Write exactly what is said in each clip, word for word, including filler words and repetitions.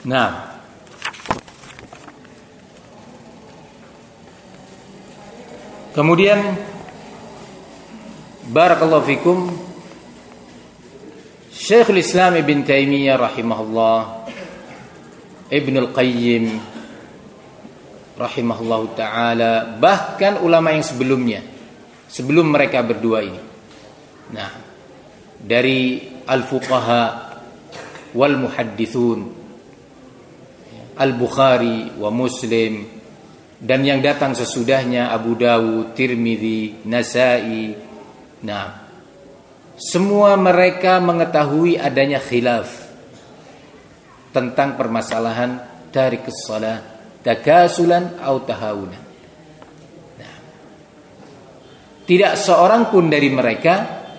Nah, kemudian barakallahu fikum, Syekhul Islam Ibn Taimiyah rahimahullah, Ibnul Qayyim rahimahullah ta'ala, bahkan ulama yang sebelumnya, sebelum mereka berdua ini, nah, dari al-fuqaha wal muhaddithun, Al-Bukhari wa Muslim, dan yang datang sesudahnya Abu Dawud, Tirmidzi, Nasa'i. Nah, semua mereka mengetahui adanya khilaf tentang permasalahan tarikus shalah, takasulan atau tahawunan. Nah, tidak seorang pun dari mereka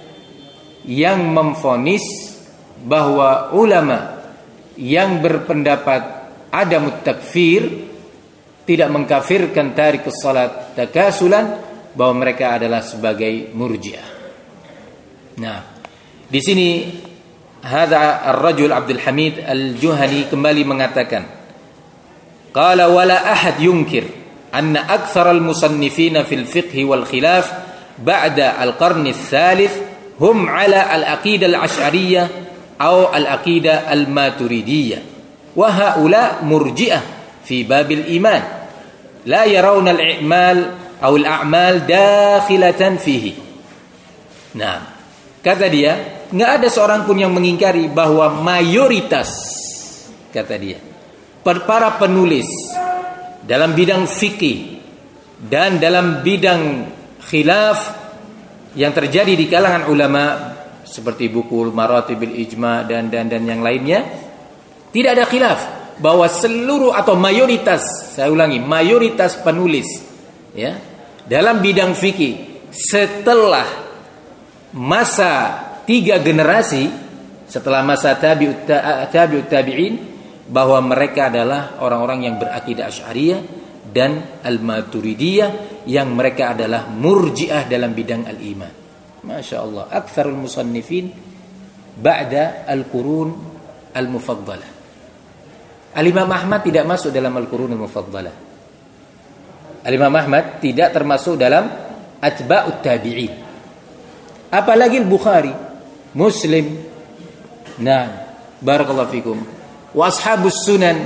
yang memvonis bahwa ulama yang berpendapat ada mutakfir, tidak mengkafirkan tarikus salat takasulan, bahwa mereka adalah sebagai murji'ah. Nah, di sini hadza ar-rajul Abdul Hamid Al-Juhani kembali mengatakan, qala wala ahad yunkir anna aktsara al-musannifin fil fiqh wal khilaf ba'da al-qarn ats-tsalits hum ala al-aqidah al-asy'ariyah aw al-aqidah al-maturidiyah. Wa haula murji'ah fi babil iman la yarawna al-i'mal aw al-a'mal dakhilatan fihi. Nah, kata dia, enggak ada seorang pun yang mengingkari bahwa mayoritas, kata dia, para penulis dalam bidang fikih dan dalam bidang khilaf yang terjadi di kalangan ulama seperti buku Maratibil Ijma dan dan dan yang lainnya, tidak ada khilaf bahwa seluruh atau mayoritas, saya ulangi, mayoritas penulis ya dalam bidang fikih setelah masa tiga generasi, setelah masa tabi'ut tabi'ut tabi'in, bahwa mereka adalah orang-orang yang berakidah Asy'ariyah dan Al-Maturidiyah, yang mereka adalah murji'ah dalam bidang al-iman. Masya Allah, aktsarul musannifin ba'da al-qurun al-mufaddalah. Al-Imam Ahmad tidak masuk dalam Al-Qurun Al-Mufaddalah. Al-Imam Ahmad tidak termasuk dalam atba'ut tabi'in. Apalagi Al-Bukhari, Muslim. Nah, barakallahu fikum. Wa ashabus sunan.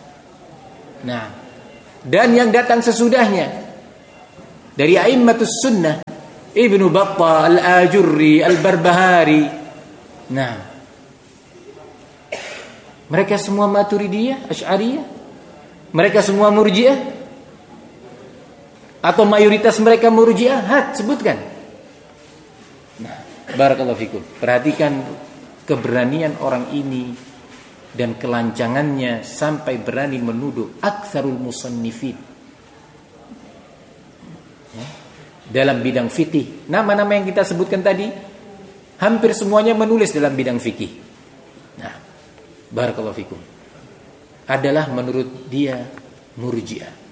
Nah, dan yang datang sesudahnya dari a'immatus sunnah, Ibnu Battah, Al-Ajurri, Al-Barbahari. Nah, mereka semua Maturidiyah, Asy'ariyah? Mereka semua Murji'ah? Atau mayoritas mereka Murji'ah? Hat, sebutkan. Nah, barakallahu fikum. Perhatikan keberanian orang ini dan kelancangannya sampai berani menuduh aktsarul musannifin ya, dalam bidang fikih. Nama-nama yang kita sebutkan tadi hampir semuanya menulis dalam bidang fikih. Nah, barakallahu fikum, adalah menurut dia Murji'ah.